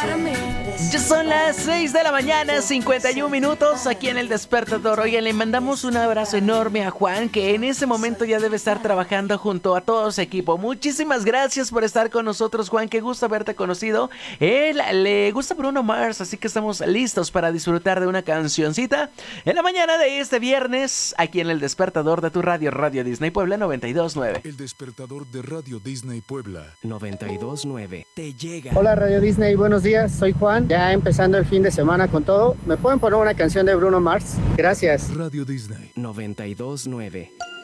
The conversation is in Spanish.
Ya son las 6 de la mañana, 51 minutos aquí en El Despertador. Oigan, le mandamos un abrazo enorme a Juan, que en ese momento ya debe estar trabajando junto a todo su equipo. Muchísimas gracias por estar con nosotros, Juan, qué gusto haberte conocido. Él le gusta Bruno Mars, así que estamos listos para disfrutar de una cancioncita en la mañana de este viernes, aquí en El Despertador de tu radio, Radio Disney Puebla 92.9. El Despertador de Radio Disney Puebla 92.9 te llega. Hola Radio Disney, buenos días, soy Juan, ya empezando el fin de semana con todo. ¿Me pueden poner una canción de Bruno Mars? Gracias. Radio Disney 92.9